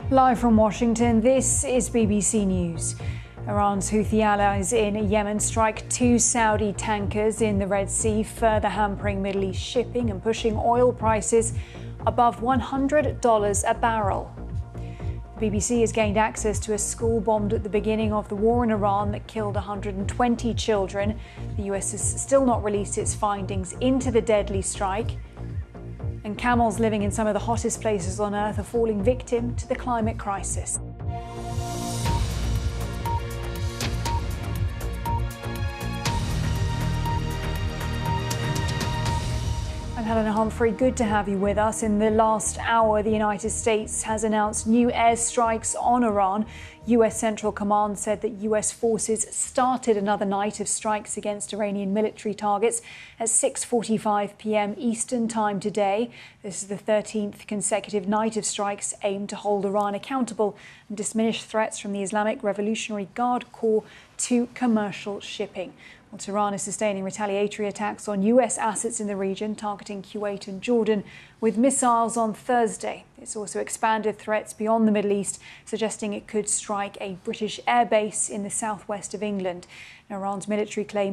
Live from Washington, this is BBC News. Iran's Houthi allies in Yemen strike 2 Saudi tankers in the Red Sea, further hampering Middle East shipping and pushing oil prices above $100 a barrel. The BBC has gained access to a school bombed at the beginning of the war in Iran that killed 120 children. The US has still not released its findings into the deadly strike. And camels living in some of the hottest places on Earth are falling victim to the climate crisis. I'm Helena Humphrey. Good to have you with us. In the last hour, the United States has announced new airstrikes on Iran. US Central Command said that US forces started another night of strikes against Iranian military targets at 6:45 p.m. Eastern Time today. This is the 13th consecutive night of strikes aimed to hold Iran accountable and diminish threats from the Islamic Revolutionary Guard Corps to commercial shipping. Well, Tehran is sustaining retaliatory attacks on US assets in the region, targeting Kuwait and Jordan with missiles on Thursday. It's also expanded threats beyond the Middle East, suggesting it could strike a British airbase in the southwest of England. Now, Iran's military claims